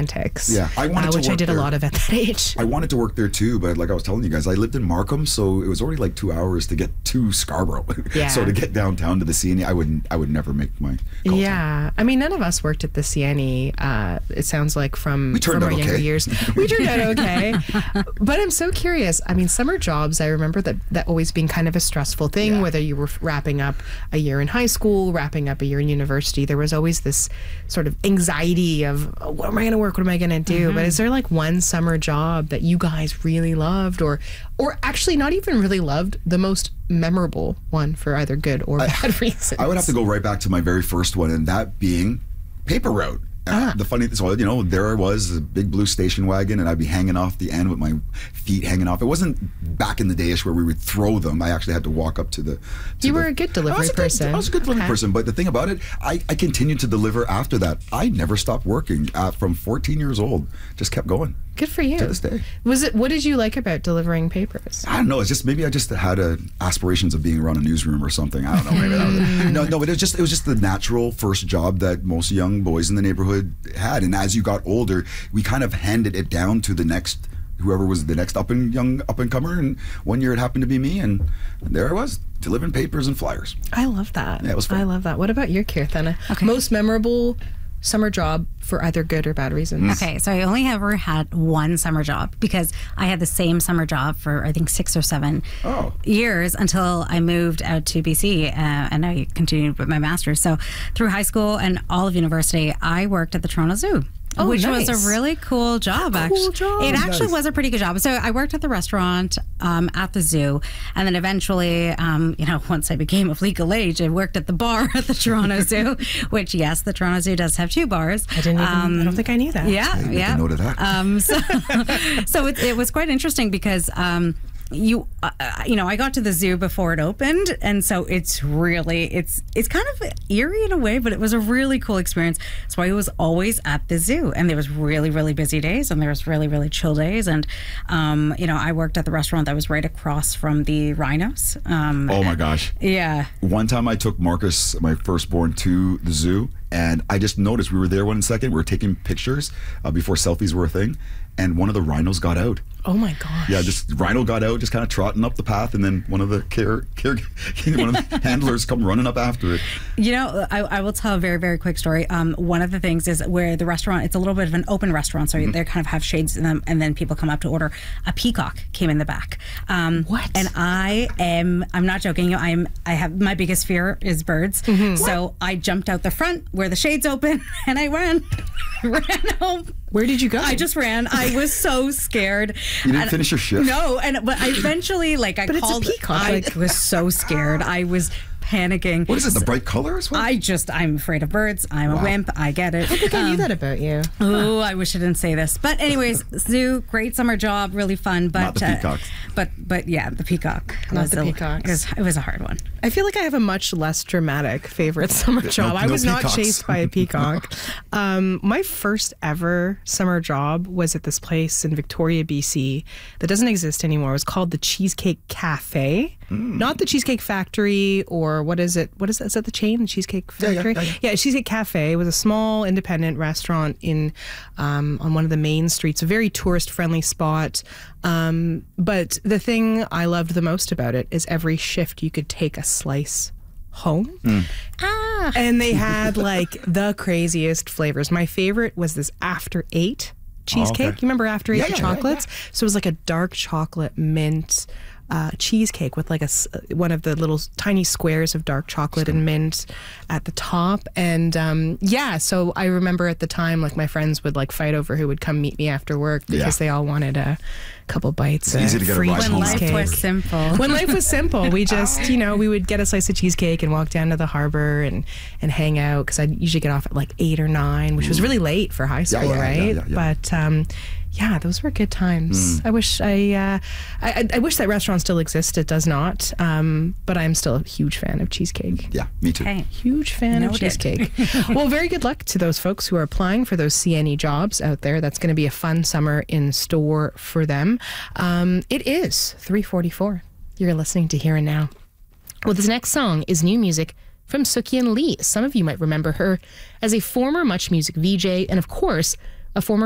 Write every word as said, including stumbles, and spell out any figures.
antics. Yeah, I wanted uh, to which I work did there. a lot of at that age. I wanted to work there too, but like I was telling you guys, I lived in Markham, so it was already like two hours to get to Scarborough. Yeah. So to get downtown to the C N E, I would I would never make my call Yeah, time. I mean, none of us worked at the C N E. Uh, it sounds like from, We turned from our out younger okay. years. We turned out okay. But I'm so curious. I mean, summer jobs, I remember that, that always being kind of a stressful thing, Yeah. whether you were wrapping up a year in high school, wrapping up a year in university. There was always this sort of anxiety of, oh, what am I going to work? What am I going to do? Mm-hmm. But is there like one summer job that you guys really loved, or, or actually not even really loved, the most memorable one for either good or bad reasons? I would have to go right back to my very first one, and that being paper route. Uh, the funny thing, so you know, there I was, a big blue station wagon, and I'd be hanging off the end with my feet hanging off. It wasn't back in the dayish where we would throw them. I actually had to walk up to the. To You the, were a good I delivery was a good- person. I was a good delivery Okay. person, but the thing about it, I, I continued to deliver after that. I never stopped working uh, from fourteen years old. Just kept going. Good for you. To this day. Was it? What did you like about delivering papers? I don't know. It's just maybe I just had a aspirations of being around a newsroom or something. I don't know. Maybe that was it. No, no. But it was just it was just the natural first job that most young boys in the neighborhood had. And as you got older, we kind of handed it down to the next whoever was the next up and young up and comer. And one year it happened to be me, and there I was delivering papers and flyers. I love that. Yeah, it was fun. I love that. What about your Kirthana? Okay. Most memorable summer job for either good or bad reasons? Okay, so I only ever had one summer job because I had the same summer job for I think six or seven Oh. years until I moved out to B C, uh, and I continued with my master's. So through high school and all of university, I worked at the Toronto Zoo. Oh, which nice. was a really cool job, A actually. cool job. It actually Nice. was a pretty good job. So I worked at the restaurant, um, at the zoo, and then eventually, um, you know, once I became of legal age, I worked at the bar at the Toronto Zoo, which, yes, the Toronto Zoo does have two bars. I didn't even. I don't think I knew that. Yeah, Hey, make yeah. a note of that. Um, so, so it, it was quite interesting because um, you, uh, you know, I got to the zoo before it opened, and so it's really, it's it's kind of eerie in a way, but it was a really cool experience. So I was always at the zoo, and there was really, really busy days, and there was really, really chill days, and um, you know, I worked at the restaurant that was right across from the rhinos. Um, Oh my gosh. yeah. One time I took Marcus, my firstborn, to the zoo, and I just noticed we were there one second. We were taking pictures uh, before selfies were a thing, and one of the rhinos got out. Oh my gosh. Yeah, just rhino got out, just kind of trotting up the path, and then one of the care, care one of the handlers come running up after it. You know, I, I will tell a very, very quick story. Um, one of the things is where the restaurant, it's a little bit of an open restaurant, so they kind of have shades in them, and then people come up to order. A peacock came in the back. Um, What? And I am, I'm not joking, I'm, I have, my biggest fear is birds. So I jumped out the front where the shades open, and I ran, ran home. Where did you go? I just ran. I was so scared. You didn't And- finish your shift? No, and but I eventually, like, I But it's a called. peacock, I like- was so scared. I was panicking. What is it, the bright colors? What? I just, I'm afraid of birds. I'm a Wow. wimp. I get it. I think I knew that about you. Oh, I wish I didn't say this. But anyways, zoo, great summer job, really fun. But Not the uh, peacocks. but but yeah, the peacock. Not was the a- peacocks. It was, it was a hard one. I feel like I have a much less dramatic favorite summer job. I no was not peacocks. chased by a peacock. um, my first ever summer job was at this place in Victoria, B C that doesn't exist anymore. It was called the Cheesecake Cafe. Mm. Not the Cheesecake Factory, or what is it? What is that? Is that the chain? The Cheesecake Yeah, yeah, Factory? yeah, yeah. Cheesecake Cafe was a small independent restaurant in um, on one of the main streets, a very tourist-friendly spot. Um, but the thing I loved the most about it is every shift you could take a slice home. Ah. And they had like the craziest flavors. My favorite was this After Eight cheesecake. Oh, okay. You remember After Eight, Yeah, the yeah, yeah, chocolates? So it was like a dark chocolate mint uh, cheesecake with like a s- one of the little tiny squares of dark chocolate and mint at the top. And um, yeah, so I remember at the time, like my friends would like fight over who would come meet me after work because Yeah. they all wanted a couple bites of easy to get a free ride When home life cheesecake. was simple. When life was simple, we just, you know, we would get a slice of cheesecake and walk down to the harbor and, and hang out, because I'd usually get off at like eight or nine, which was really late for high school, yeah, yeah, right? yeah, yeah. But um, yeah, those were good times. I wish I, uh, I, I wish that restaurant still exists. It does not, um, but I'm still a huge fan of cheesecake. Yeah, me too. Hey. Huge fan of Noted. cheesecake. Well, very good luck to those folks who are applying for those C N E jobs out there. That's going to be a fun summer in store for them. Um, it is three forty-four. You're listening to Here and Now. Well, this next song is new music from Sukyin Lee. Some of you might remember her as a former Much Music V J and, of course, a former